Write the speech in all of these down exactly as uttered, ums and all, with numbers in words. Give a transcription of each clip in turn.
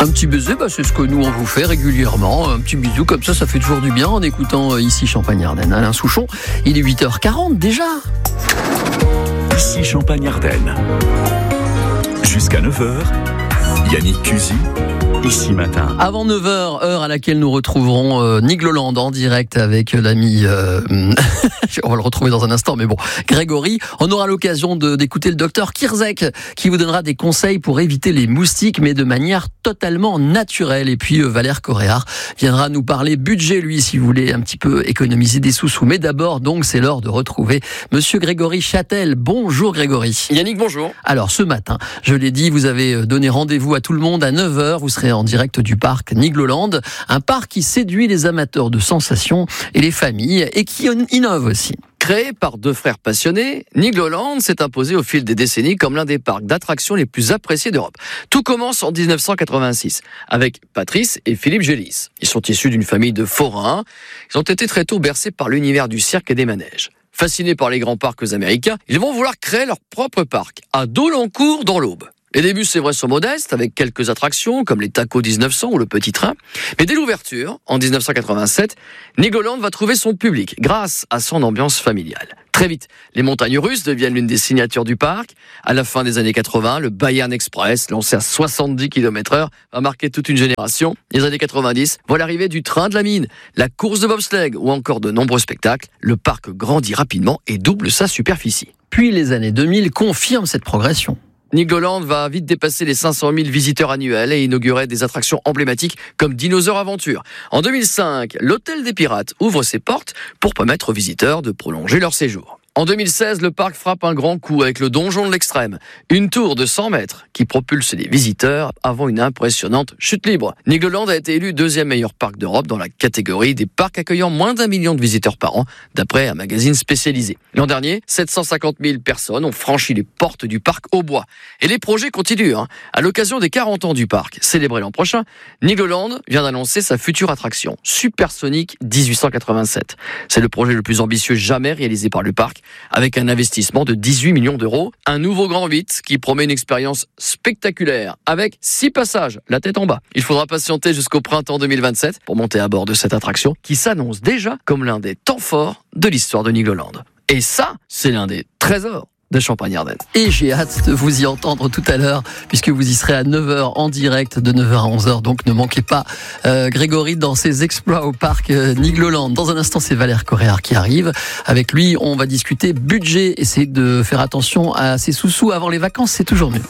Un petit baiser, bah, c'est ce que nous on vous fait régulièrement. Un petit bisou comme ça, ça fait toujours du bien en écoutant euh, ici Champagne-Ardenne. Alain Souchon, il est huit heures quarante déjà. Ici Champagne-Ardenne. Jusqu'à neuf heures, Yannick Cusy, Ici Matin. Avant neuf heures, heure à laquelle nous retrouverons euh, Nigloland en direct avec l'ami... Euh, on va le retrouver dans un instant, mais bon, Grégory. On aura l'occasion de, d'écouter le docteur Kirzek qui vous donnera des conseils pour éviter les moustiques, mais de manière totalement naturelle. Et puis euh, Valère Coréard viendra nous parler budget, lui, si vous voulez un petit peu économiser des sous-sous. Mais d'abord, donc, c'est l'heure de retrouver Monsieur Grégory Châtel. Bonjour Grégory. Yannick, bonjour. Alors ce matin, je l'ai dit, vous avez donné rendez-vous à tout le monde à neuf heures. Vous serez en direct du parc Nigloland, un parc qui séduit les amateurs de sensations et les familles et qui innove aussi. Créé par deux frères passionnés, Nigloland s'est imposé au fil des décennies comme l'un des parcs d'attractions les plus appréciés d'Europe. Tout commence en dix-neuf cent quatre-vingt-six avec Patrice et Philippe Gélis. Ils sont issus d'une famille de forains. Ils ont été très tôt bercés par l'univers du cirque et des manèges. Fascinés par les grands parcs américains, ils vont vouloir créer leur propre parc à Dolencourt dans l'Aube. Les débuts, c'est vrai, sont modestes, avec quelques attractions, comme les Tacos dix-neuf cents ou le Petit Train. Mais dès l'ouverture, en dix-neuf cent quatre-vingt-sept, Nigloland va trouver son public, grâce à son ambiance familiale. Très vite, les montagnes russes deviennent l'une des signatures du parc. À la fin des années quatre-vingts, le Bayern Express, lancé à soixante-dix kilomètres heure, va marquer toute une génération. Les années quatre-vingt-dix voient l'arrivée du train de la mine, la course de bobsleigh ou encore de nombreux spectacles. Le parc grandit rapidement et double sa superficie. Puis les années deux mille confirment cette progression. Nigloland va vite dépasser les cinq cent mille visiteurs annuels et inaugurer des attractions emblématiques comme Dinosaur Aventure. En deux mille cinq, l'Hôtel des Pirates ouvre ses portes pour permettre aux visiteurs de prolonger leur séjour. En deux mille seize, le parc frappe un grand coup avec le Donjon de l'Extrême, une tour de cent mètres qui propulse les visiteurs avant une impressionnante chute libre. Nigloland a été élu deuxième meilleur parc d'Europe dans la catégorie des parcs accueillant moins d'un million de visiteurs par an, d'après un magazine spécialisé. L'an dernier, sept cent cinquante mille personnes ont franchi les portes du parc au bois. Et les projets continuent. Hein. À l'occasion des quarante ans du parc, célébré l'an prochain, Nigloland vient d'annoncer sa future attraction, Supersonic dix-huit cent quatre-vingt-sept. C'est le projet le plus ambitieux jamais réalisé par le parc, avec un investissement de dix-huit millions d'euros. Un nouveau grand huit qui promet une expérience spectaculaire, avec six passages, la tête en bas. Il faudra patienter jusqu'au printemps deux mille vingt-sept pour monter à bord de cette attraction, qui s'annonce déjà comme l'un des temps forts de l'histoire de Nigloland. Et ça, c'est l'un des trésors de Champagne-Ardenne. Et j'ai hâte de vous y entendre tout à l'heure, puisque vous y serez à neuf heures en direct, de neuf heures à onze heures. Donc ne manquez pas euh, Grégory dans ses exploits au parc euh, Nigloland. Dans un instant, c'est Valère Coréard qui arrive. Avec lui, on va discuter budget, essayer de faire attention à ses sous-sous avant les vacances, c'est toujours mieux.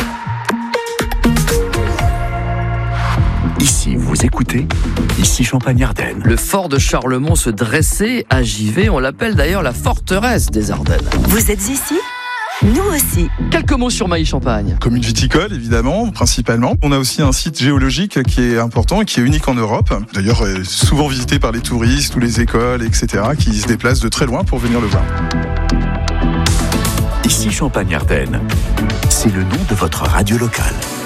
Ici, vous écoutez, ici Champagne-Ardenne. Le fort de Charlemont se dressait à Givet. On l'appelle d'ailleurs la forteresse des Ardennes. Vous êtes ici ? Nous aussi. Quelques mots sur Mailly-Champagne. Commune viticole, évidemment, principalement. On a aussi un site géologique qui est important et qui est unique en Europe. D'ailleurs, souvent visité par les touristes ou les écoles, et cetera, qui se déplacent de très loin pour venir le voir. Ici Champagne-Ardenne, c'est le nom de votre radio locale.